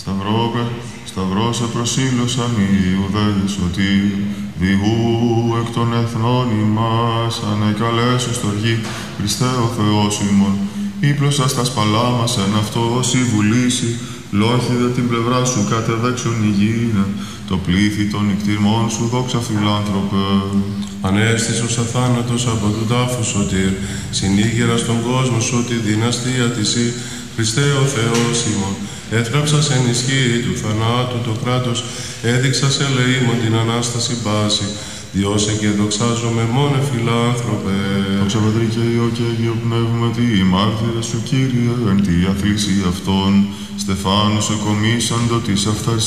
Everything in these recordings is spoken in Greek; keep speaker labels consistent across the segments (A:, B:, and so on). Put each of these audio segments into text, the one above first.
A: Σταυρός επροσήλωσαν οι Ιουδαίες ότι διού εκ των εθνών ημάς ανεκαλέσου στοργή Χριστέ ο Θεός ημών. Ήπλωσας τα σπαλά μας εν αυτός η βουλήσει, λόχιδε την πλευρά σου κατεδέξουν υγιεινε, το πλήθη των νικτιμών σου δόξα φιλάνθρωπε.
B: Ανέστησος αθάνατος από του τάφου σωτήρ, συνήγερα στον κόσμο σου τη δυναστεία της ή, Χριστέ ο Θεός ημών. Έτραψας εν ισχύ του θανάτου το κράτος, έδειξας ελεήμων την Ανάσταση πάση. Διώσε και δοξάζομαι μόνε φιλάνθρωπε.
A: Δόξα Πατρί και Υιό και Αγίο Πνεύμα, τι μάρτυρες σου Κύριε, εν τη αθλήση αυτών, Στεφάνους εκομίσαντο της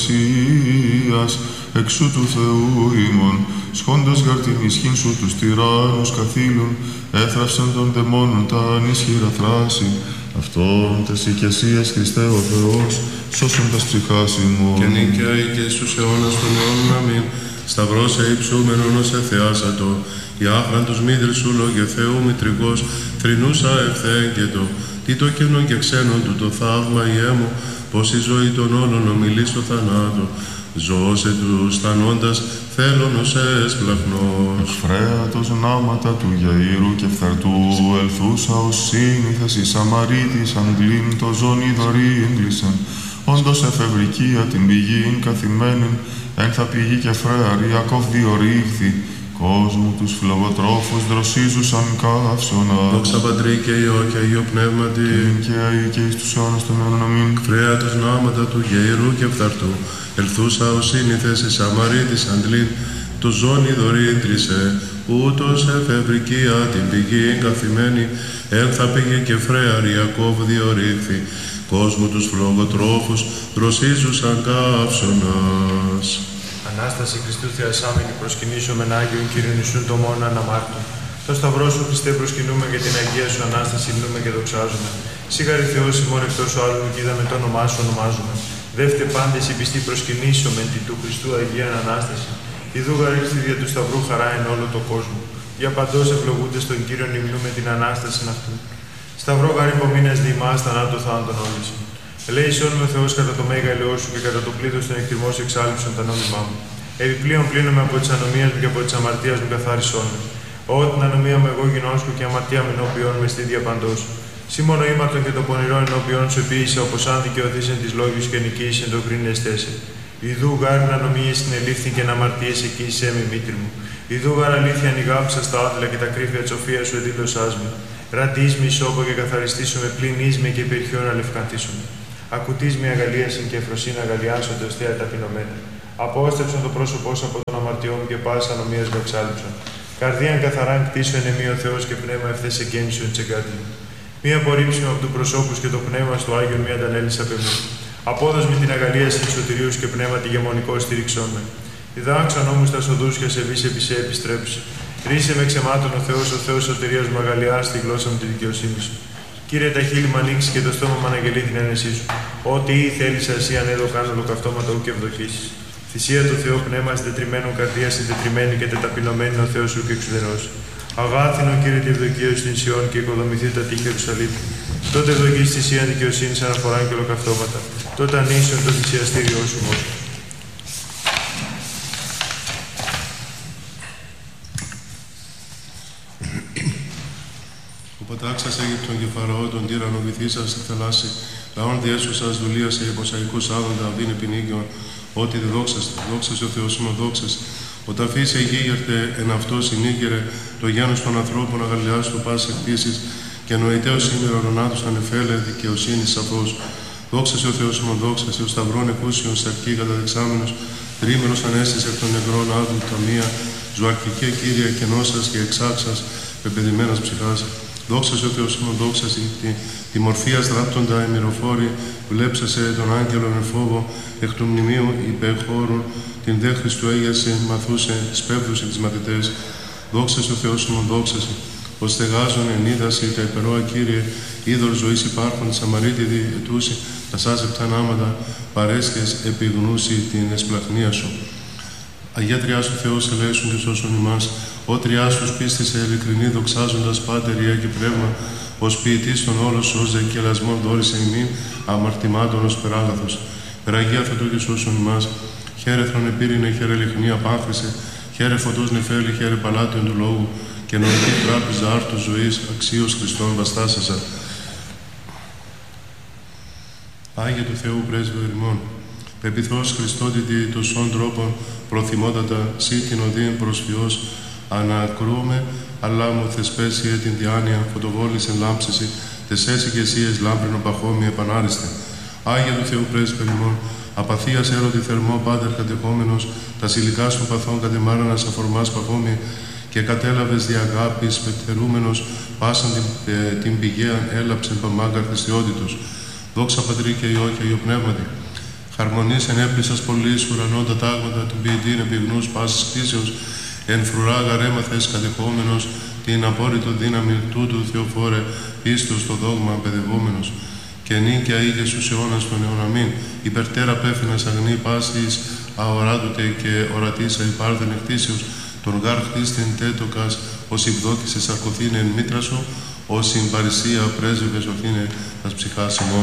A: αυθαρσίας, εξού του Θεού ημών, σχόντας γαρ την ισχύν σου τους τυράννους καθήλων, έθραυσαν των δαιμόνων τα ανίσχυρα θράση. Αυτόν τες οικεσίες Χριστέ ο Θεός, σώσοντας ψυχάς ημών.
B: Και νίκαια και στους αιώνας των αιώνων αμήν. Σταυρός υψούμενον ως εθεάσατο, η άχραντος μύδρης σου λόγε Θεού μητρικός, θρηνούσα ευθέγγετο, τι το κενόν και ξένον του το θαύμα ιέμου, πως η ζωή των όλων ομιλεί στο θανάτο, ζώσε τους θανόντας θέλων ως έσπλαχνος.
A: Εκφρέατος νάματα του Γιαΐρου και φθαρτού, ελθούσα ως σύνηθες η Σαμαρίτης αγγλήν, το ζώνη δωρή έγκλεισεν, όντως εφευρικία την πηγήν καθημένην, εν θα πηγή και φρέαρ Ιακώβ διορύχθη, κόσμου τους φλογοτρόφους δροσίζουσαν καύσωνα.
B: Δόξα Πατρί και Υιό και Αγίο Πνεύματι,
A: και αεί και εις τους αιώνας των αιώνων αμήν.
B: Εκφρέατος νάματα του Γιαΐρου και φθαρτού, ελθούσα ως σύνηθες η Σαμαρίτης αντλήν, το ζώνη δωρήτρισε, ούτως εφευρικία την πηγή καθημένη, εν θα πήγε και φρέαρ Ιακώβ διορύχθη, κόσμου τους φλογοτρόφους δροσίζουσαν καύσωνας.
C: Ανάσταση Χριστού Θεασάμενη προσκυνήσουμε εν Άγιον Κύριον Ιησούν το μόνο αναμάρτων. Το Σταυρό σου Χριστέ προσκυνούμε και την Αγία σου Ανάσταση λύνουμε και δοξάζουμε. Σίγαρη Θεός ημών εκτός σου άλλου και είδαμε το όνομά σου ονομάζουμε. Δεύτε πάντες οι πιστοί προσκυνήσουμε την του Χριστού Αγία Ανάσταση. Ιδού γαρίλθη δια του Σταυρού χαρά εν όλο το κόσμο. Για παντός ευλογούνται στον Κύριον υμνούμε την Ανάσταση αυτού. Σταυρό γαρ υπομείνας διημάς θανάτου θάνατον όλης. Ελέησόν με ο Θεός κατά το μέγα ελαιό σου και κατά το πλήθος των εκτιμών σου εξάλληψον τα νόμιμά μου. Επιπλέον πλύνομαι από τις ανομίες μου και από τις αμαρτίες μου καθάρισόν με. Ό την ανομία μου εγώ γινώσκω και αμαρτία μου ενώπιον με στη διαπαντός. Σήμωνο ήμαρτον και το πονηρό ενώπιον σου επίησα, όπως αν δικαιωθείς εν της λόγης και νικήσεις εν το κρίνες τέσαι. Ιδού γάριν ανομίες στην ελήφθη και να αμαρτίες εκεί σε με μήτρη μου. Ιδού γάρ αλήθεια ανοιγάφησα στα άδειλα και τα κρύφια της σοφίας σου εδήλωσάς με. Ραντείς με ισόπο και καθαριστήσω με πλυνείς με και υπερχιόν αλευκαντήσω με. Ακουτείς με αγαλίασιν και εφροσύν αγαλιάσονται ως θέα ταπεινωμένα. Απόστρεψον το πρόσωπό σου από τον αμαρτιό μου και πάση ανομίας με εξάλληψον. Καρδίαν καθαράν κτίσω εν εμεί ο Θεός και πνεύμα ευθές εγκαίνησον της εγκάρτης μου. Μη απορρίψουμε από του προσώπους και το πνεύμα στο Άγιον μη αντανέλης απ' εμού. Απόδος με την αγαλίαση της σωτηρίου και πνεύμα τη γεμονικό στήριξόν με. Διδάξαν όμως τα σοδούς και ασεβείς επί σε επιστρέψει. Ρίσε με ξεμάτων ο Θεός σωτηρίας μου αγαλιάς στη γλώσσα μου τη δικαιοσύνη σου. Κύριε, τα χείλη μου ανοίξει και το στόμα μου αναγγελεί την ένεσή σου. Ό,τι ή θέλησα εσύ ανέδω κάνω ολοκαυτώματα ου και ευδοκίσεις. Θυσία του Θεού πνεύμα συντετριμένων καρδία συντετριμένη και τεταπεινωμένη ο Θεός σου και εξουδενός. Αγάθινο Κύριε τη ευδοκία στην Σιών και οικοδομηθεί τα τείχη Ιερουσαλήμ. Τότε ευδοκεί στη θυσία δικαιοσύνη αναφορά και ολοκαυτώματα. Τότε ανήσιον το θυσιαστήριό σου μόνο.
B: Πατάξας Αίγυπτον και Φαραώ τον τύρανο βυθίσας στη θαλάσση, λαόν διέσουσας δουλεία σε υποσαϊκούς άδοντα αυδήν επινίκιον, ότι δε δόξασε ο Θεός μου δόξασε. Όταν φύσε γίγερτε εν αυτό συνήγερε, το γένος των ανθρώπων αγαλιάς του πάσης εκτίσεις, και νοητέως σήμερα ορονάτους ανεφέλε δικαιοσύνη σαφώς. Δόξασε ο Θεός μου δόξασε, ο σταυρών εκούσιον σαρκή καταδεξάμενος, τρίμερος ανέστησε εκ των νεκρών άδου ταμεία, ζωαρκικέ Κύριε κενώσας και εξάξας, πεπαιδημένας ψυχάς. Δόξασε ο Θεός μου, δόξασε τη μορφίας δράπτοντα ημιροφόρη, βλέψασε τον άγγελον εν φόβο, εκ του μνημείου υπεχώρων, την δέχτης του έγιασε, μαθούσε, σπέβδουσε τις μαθητές. Δόξασε ο Θεός μου, δόξασε, ως στεγάζον εν είδαση τα υπερόα Κύριε, είδωρ ζωής υπάρχον, Σαμαρίτιδη ετούσι, τα σάζεπτα νάματα, παρέσχες επιγνούσι την εσπλαχνία σου. Αγία Τριά σου Θεός ελέησον και σώσον ημάς, ο Τριάς τους πίστησε ειλικρινή δοξάζοντας Πάτερ, Υιέ και Πνεύμα, ως ποιητής των όλων σου ως δεκελασμόν δόρισε ημίν, αμαρτημάτων ως περάγαθος. Περαγία Θεοτό και σώσον ημάς, χαίρε θρονεπύρινε, χαίρε λιχνή απάχρησε, χαίρε φωτός νεφέλη, χαίρε παλάτιον του λόγου, και νοητή τράπεζα άρτου ζωής, αξίως Χριστόν βαστάσασα. Άγιε του Θεού πρέσβεω ημών, πεπιθώς Χριστότητη τοσών τρόπων προθυμότατα, σύ την οδύν προσφυώς, ανακρούμε, αλλά μου θεσπέσιε την διάνοια, φωτοβόλης εν λάμψηση, τεσέσι και εσύες λάμπρινο παχώμη επανάριστε. Άγιε του Θεού πρέσβεω ημών, απαθίας έρωτη θερμό πάτερ κατεχόμενος, τα υλικά σου παθών κατεμάρανας αφορμάς παχώμη, και κατέλαβες δι' αγάπης πεπτερούμενος, πάσαν την πηγαίαν έλαψεν παμάγκαρ χριστιότητος. Δόξα Πατρί και Υιό και Υιό Πνεύματι. Χαρμονής ενέπλησας πολλής ουρανών τα τάγματα του ποιητήν επιγνούς πάσης κτήσεως, εν φρουρά γαρέμαθες κατεχόμενος, την απόρριτο δύναμη τούτου Θεοφόρε, πίστος στο δόγμα παιδευόμενος. Και νίκαια ήγε στους αιώνας των αιών αμήν, υπερτέρα πέφυνας αγνή πάσης αοράτουτε και ορατήσα υπάρθεν εκτήσεως, τον γάρ χτίστην τέτοκας, ως υπδόκησες αρκωθήνε εν μήτρα σου, ως συμπαρισία πρέσβευε σωθήνε τας ψυχάς ημών.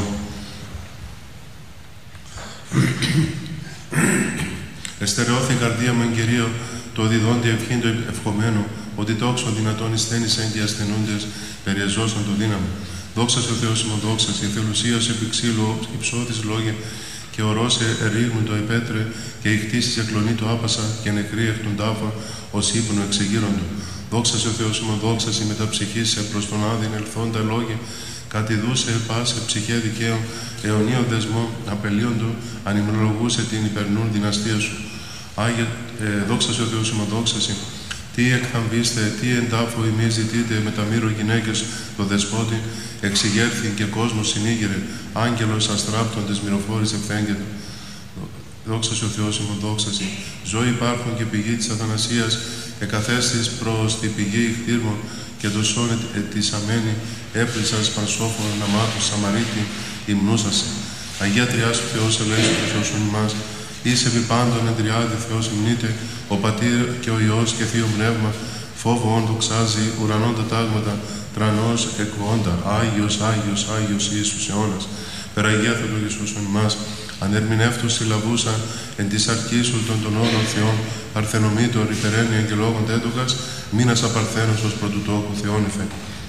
B: Εστερεώθη η καρδία μου εν Κυρίω, το διδόντι ευχήν το ευχομένο, ότι τόξο δυνατόν εισθένησεν και ασθενούντες περιεζώσαν το δύναμο. Δόξα σε ο Θεός ημών, δόξα σε η θελουσία σε επιξύλου υψώθης λόγια, και ορώσε ερήγμου το επέτρε, και η χτίση εκλονεί το άπασα, και νεκρή εκ των τάφων, ως ύπνο εξεγείροντο. Δόξα σε ο Θεός ημών, δόξα σε μεταψυχήσε προς τον άδειν ελθόντα λόγια, κατηδούσε πάσε ψυχέ δικαίων, αιωνίων δεσμών απελίοντο, ανυμνολογούσε την υπερνούν δυναστεία σου. Άγιε, δόξα σε ο Θεός ημών, δόξα σε. Τι εκθαμβήστε, τι εντάφο ημείς ζητείτε με τα μύρο γυναίκες το δεσπότη, εξηγέρθη και κόσμος συνήγερε, άγγελος αστράπτων της μυροφόρης ευθέγγεται. Δόξα σε ο Θεός ημών, δόξα σε. Ζωή υπάρχουν και πηγή της αθανασίας, εκαθέστης προς τη πηγή ηχτήρμων, και το σώνε της αμένη, έπλησας πανσόφων ναμάτους Σαμαρίτη, υμνούσασε. Αγία Τριάς ο Θεός ελέησον και σώσον ημάς, είσαι επί πάντων εν τριάδι Θεός υμνείται, ο Πατήρ και ο Υιός και Θείο Πνεύμα, φόβο όν δοξάζει, ουρανών τα τάγματα, τρανός εκβόντα, Άγιος, Άγιος, Άγιος Ιησούς αιώνας. Περαγία Θεοτό και σώσον ημάς, ανερμηνεύτους συλλαβούσαν εν της αρκής σου των όρων Θεών, παρθενομήτων υπεραίνιον και λόγων τέτοκας, μήνας απαρθένος ως πρωτουτόκου Θεών υφέ.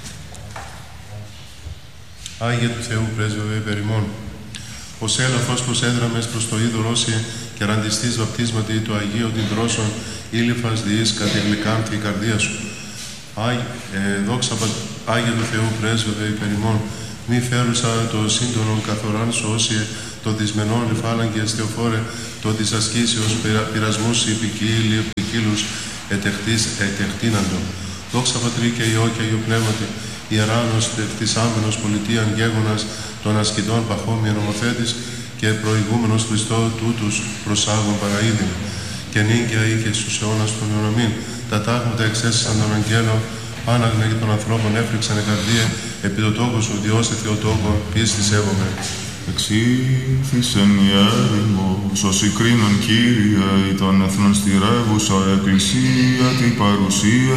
B: Άγιε του Θεού πρέσβευε υπερ ημών. Ως έλαφος προσέδραμες προς το είδωρ όσιε, και ραντιστής βαπτίσματι το Αγίο την τρόσον, ήλιφας διείς κατηγλυκάνθη η καρδία σου. Δόξα Άγιε του Θεού πρέσβευε υπερ ημών. Μη φέρουσα το σύντονον καθοράν σου όσιε, το δυσμενόν υφάλαγγες Θεοφόρε, το της ασκήσεως πειρασμούς ποικίλους ετεχτίναντο. Δόξα Πατρί και Υιό και Υιό Πνεύματι, ιεράνος κτισάμενος πολιτείαν γέγονας των ασκητών παχώμια νομοθέτης, και προηγούμενος Χριστό τούτους προσάγων παραείδην. Και νίκαια είχε στους αιώνας των αιωναμήν, τα τάγματα εξέσαν των αγγέλων, πάναγνα και των ανθρώπων έφρυξαν η καρδία, επί το τόκο σου διώστε Θεοτόκο, πίστη σέβομαι.
A: Εξήθησεν η έρημος, ως η κρίνον Κύριε, ήταν εθνών στηρεύουσα εκκλησία την παρουσία